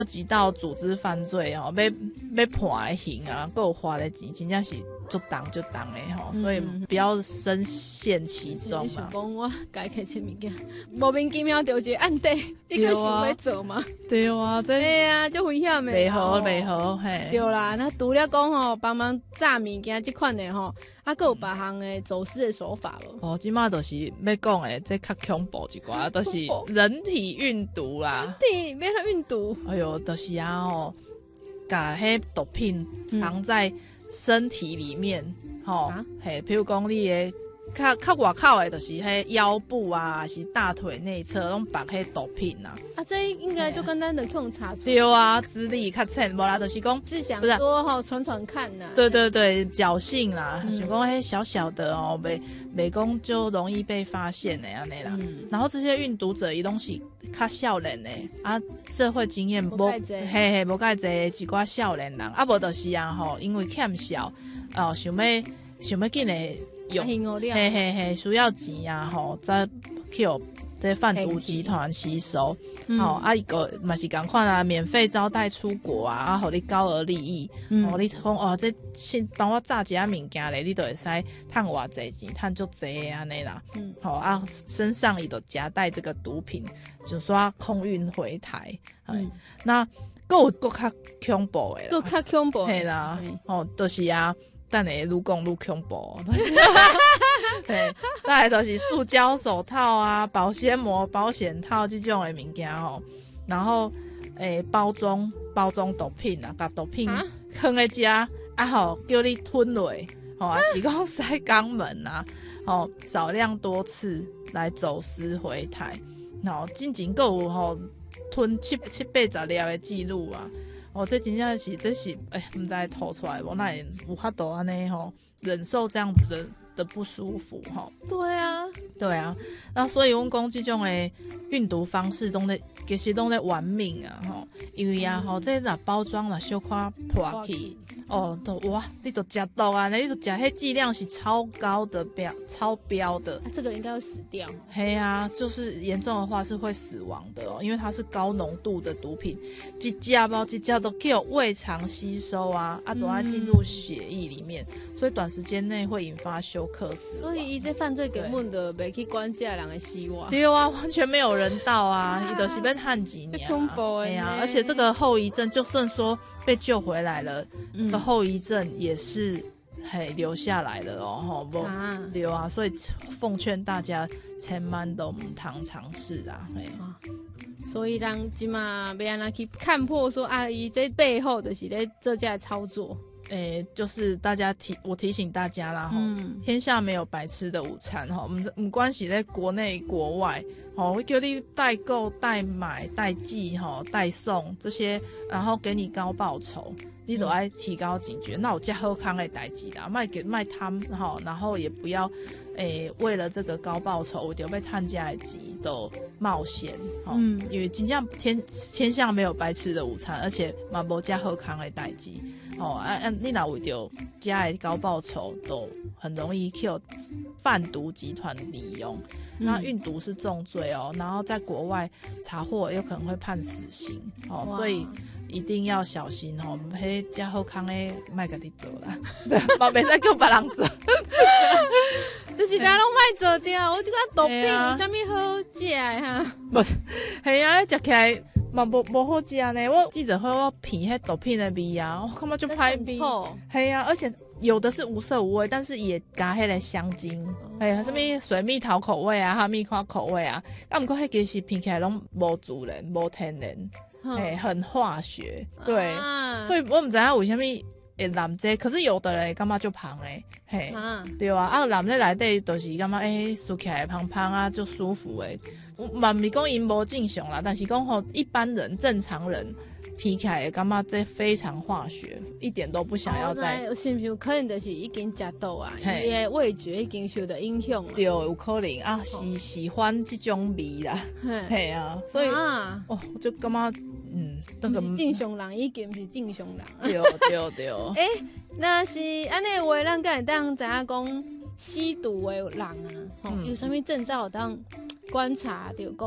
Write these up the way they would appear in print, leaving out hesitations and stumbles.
及到组织犯罪哦，要判的刑啊，还有花的钱，真正是就重的吼，所以不要深陷其中啊。 你想讲我改开切物件，莫名其妙就一个案底，你个想要做吗？ 对啊，这哎呀，就危险的。 袂好，嘿。 对啦，那除了讲吼，帮忙炸物件这款的吼，还有别项的走私的手法咯。 哦，即马就是要讲的，这较恐怖一寡，都是人体运毒啦。 对，要来运毒。 哎呦，就是啊吼，把迄毒品藏在身体里面，吼，嘿，比如讲你的较外口的，就是迄腰部啊，是大腿内侧拢绑迄毒品啊。 啊，这应该就跟咱的用查出。 对啊，资历较浅，无啦，就是讲是想说吼传看呐。 对对对，侥幸啦，想讲迄小小的哦，袂讲就容易被发现的安尼啦。然后这些运毒者伊拢是较少年的啊，社会经验无嘿嘿无介济一寡少年人啊，无就是啊吼，因为欠小哦，想要紧的用，嘿嘿嘿，需要钱啊吼，再去这贩毒集团吸收，啊一个嘛是同款啊，免费招待出国啊，互你高额利益，你讲哦，这先帮我炸一下物件咧，你就会使赚偌济钱，赚足济安尼啦，啊身上伊就夹带这个毒品，就说空运回台，那有更较恐怖的啦， 更较恐怖， 嘿啦，就是啊。等下愈讲愈恐怖，对，再来就是塑胶手套啊、保鲜膜、保险套这种的物件吼，然后包装毒品啊，把毒品放在遮啊吼，叫你吞落，啊是讲塞肛门啊，少量多次来走私回台，然后进前还有吞七八十粒的记录啊。这真正是，这是不知吐出来无，那也有法度安尼忍受这样子的不舒服对啊， 对啊，那所以阮讲这种的运毒方式其实都在玩命啊因为啊这若包装若小可破去都哇，你都吃毒啊，你都吃迄剂量是超高的超标的， 这个应该会死掉。 嘿啊，就是严重的话是会死亡的因为它是高浓度的毒品，一只都可以有胃肠吸收啊，都要进入血液里面，所以短时间内会引发休克死亡。 所以这犯罪根本就袂去管这人的希望。 对啊，完全没有人道啊，伊就是要判几年而且这个后遗症，就算说被救回来了，的后遗症也是留下来了对啊，所以奉劝大家千万都不通尝试啊所以人即嘛要安怎去看破说伊这背后就是咧做这操作。 就是我提醒大家啦天下没有白吃的午餐不管是在国内国外会叫你代购、代买、代寄代送这些，然后给你高报酬，你都要提高警觉。那有这好康的代志啦，卖贪然后也不要为了这个高报酬有被探家的钱都冒险因为真正天下没有白吃的午餐，而且嘛无这好康的代志你若为着这的高报酬，都很容易被贩毒集团利用。那运毒是重罪然后在国外查获有可能会判死刑所以一定要小心迄这好康的别自己做啦，嘛袂使叫别人做。 就是大家拢卖做掉，我这个毒品有啥物好食的不是，系啊，食起来嘛无好食呢。我记者会我闻迄毒品的味啊，我感觉就歹味。系啊，而且有的是无色无味，但是也加迄个香精，什么水蜜桃口味啊，哈密瓜口味啊，不过迄其实闻起来拢无自然、无天然，很化学。对，所以我唔知影为什么会染这，可是有的人感觉就香诶，对啊，染在内底就是感觉舒起来香香啊，就舒服诶。嘛唔是讲因无正常啦，但是讲一般人正常人闻起来感觉这非常化学，一点都不想要再。 是不是有可能就是已经食到啊？伊的味觉已经受到影响了。 对，有可能啊，喜欢这种味啦，嘿啊，所以我就感觉不是正常人，已经不是正常人。 对。 那是安尼的话，咱敢会当知影讲吸毒的人啊，有啥物征兆当观察着讲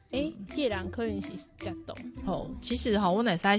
这个人可能是食毒。 其实我会使